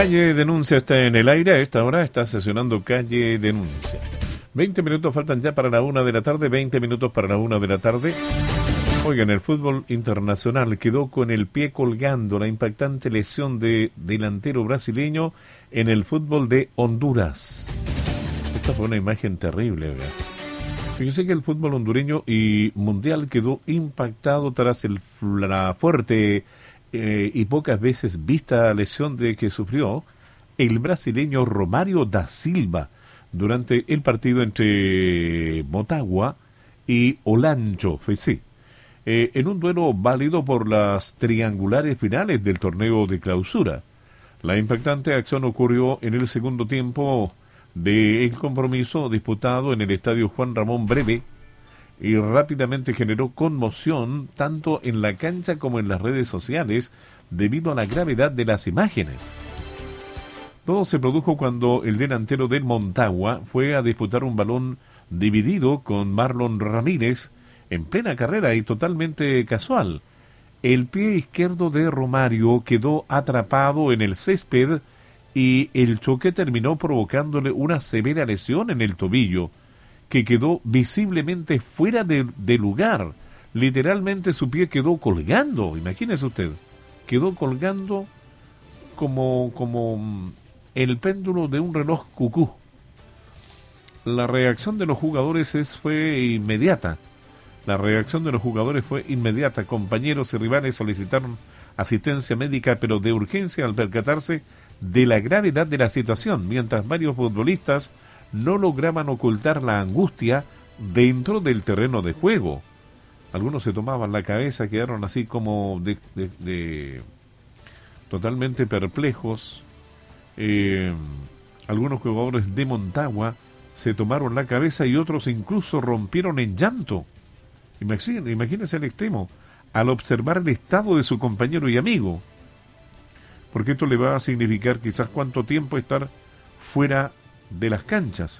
Calle Denuncia está en el aire. A esta hora está sesionando Calle Denuncia. 20 minutos faltan ya para la 1 de la tarde. 20 minutos para la 1 de la tarde. Oigan, el fútbol internacional quedó con el pie colgando la impactante lesión de delantero brasileño en el fútbol de Honduras. Esta fue una imagen terrible, ¿verdad? Fíjense que el fútbol hondureño y mundial quedó impactado tras la fuerte y pocas veces vista lesión que sufrió el brasileño Romário da Silva durante el partido entre Motagua y Olancho FC, en un duelo válido por las triangulares finales del torneo de clausura. La impactante acción ocurrió en el segundo tiempo del compromiso disputado en el estadio Juan Ramón Breve y rápidamente generó conmoción tanto en la cancha como en las redes sociales debido a la gravedad de las imágenes. Todo se produjo cuando el delantero del Motagua fue a disputar un balón dividido con Marlon Ramírez en plena carrera y totalmente casual. El pie izquierdo de Romário quedó atrapado en el césped y el choque terminó provocándole una severa lesión en el tobillo, que quedó visiblemente fuera de lugar. Literalmente su pie quedó colgando, imagínese usted, quedó colgando como el péndulo de un reloj cucú. La reacción de los jugadores fue inmediata. Compañeros y rivales solicitaron asistencia médica, pero de urgencia al percatarse de la gravedad de la situación, mientras varios futbolistas no lograban ocultar la angustia dentro del terreno de juego. Algunos se tomaban la cabeza, quedaron así como totalmente perplejos. Algunos jugadores de Motagua se tomaron la cabeza y otros incluso rompieron en llanto. Imagínense el extremo, al observar el estado de su compañero y amigo, porque esto le va a significar quizás cuánto tiempo estar fuera de las canchas.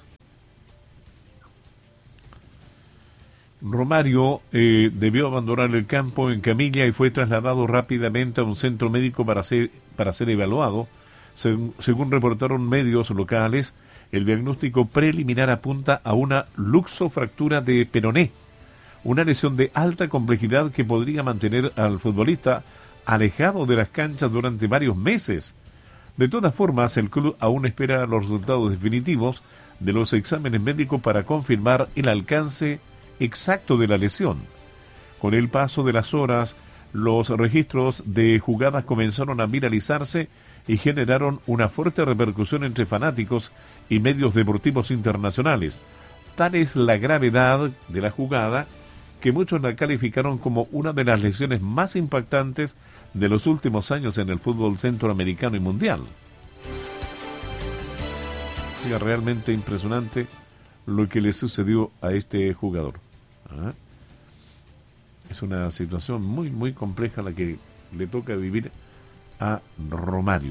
Romário debió abandonar el campo en camilla y fue trasladado rápidamente a un centro médico para ser evaluado. Según reportaron medios locales, el diagnóstico preliminar apunta a una luxofractura de peroné, una lesión de alta complejidad que podría mantener al futbolista alejado de las canchas durante varios meses. De todas formas, el club aún espera los resultados definitivos de los exámenes médicos para confirmar el alcance exacto de la lesión. Con el paso de las horas, los registros de jugadas comenzaron a viralizarse y generaron una fuerte repercusión entre fanáticos y medios deportivos internacionales. Tal es la gravedad de la jugada que muchos la calificaron como una de las lesiones más impactantes de los últimos años en el fútbol centroamericano y mundial. Es realmente impresionante lo que le sucedió a este jugador. Es una situación muy, muy compleja la que le toca vivir a Romário.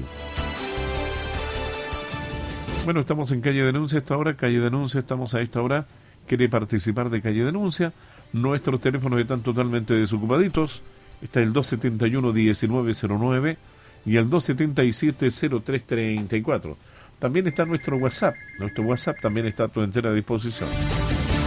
Bueno, estamos en Calle Denuncia a esta hora. Calle Denuncia, estamos a esta hora. ¿Quiere participar de Calle Denuncia? Nuestros teléfonos están totalmente desocupaditos. Está el 271-1909 y el 277-0334. También está nuestro WhatsApp. Nuestro WhatsApp también está a tu entera disposición.